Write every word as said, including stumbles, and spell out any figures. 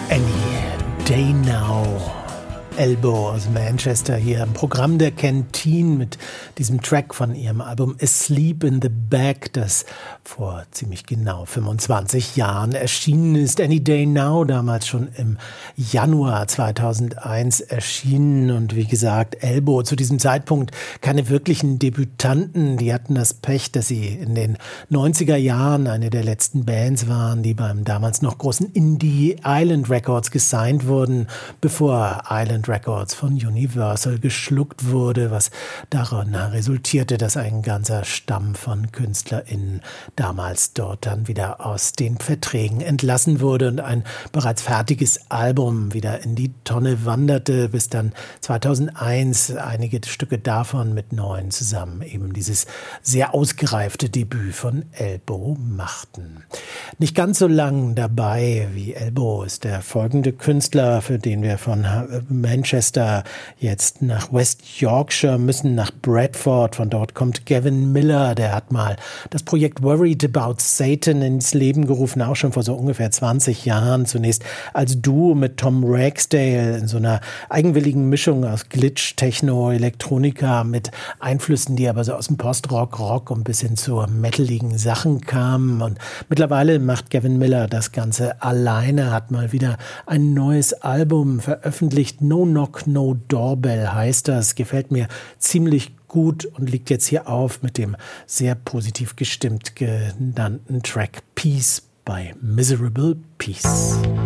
Any Day Now. Elbow aus Manchester hier im Programm der Canteen mit diesem Track von ihrem Album Asleep in the Bag, das vor ziemlich genau fünfundzwanzig Jahren erschienen ist. Any Day Now, damals schon im Januar zweitausendeins erschienen. Und wie gesagt, Elbow zu diesem Zeitpunkt keine wirklichen Debütanten. Die hatten das Pech, dass sie in den neunziger Jahren eine der letzten Bands waren, die beim damals noch großen Indie Island Records gesigned wurden, bevor Island Records von Universal geschluckt wurde, was daran resultierte, dass ein ganzer Stamm von KünstlerInnen damals dort dann wieder aus den Verträgen entlassen wurde und ein bereits fertiges Album wieder in die Tonne wanderte, bis dann zweitausendeins einige Stücke davon mit neuen zusammen eben dieses sehr ausgereifte Debüt von Elbow machten. Nicht ganz so lang dabei wie Elbow ist der folgende Künstler, für den wir von Manchester jetzt nach West Yorkshire müssen, nach Bradford. Von dort kommt Gavin Miller, der hat mal das Projekt Worried About Satan ins Leben gerufen, auch schon vor so ungefähr zwanzig Jahren. Zunächst als Duo mit Tom Ragsdale in so einer eigenwilligen Mischung aus Glitch, Techno, Elektronika mit Einflüssen, die aber so aus dem Postrock, Rock und bis hin zu metaligen Sachen kamen. Und mittlerweile macht Gavin Miller das Ganze alleine, hat mal wieder ein neues Album veröffentlicht. No Knock, No Doorbell heißt das. Gefällt mir ziemlich gut und liegt jetzt hier auf mit dem sehr positiv gestimmt genannten Track Peace bei Miserable Peace.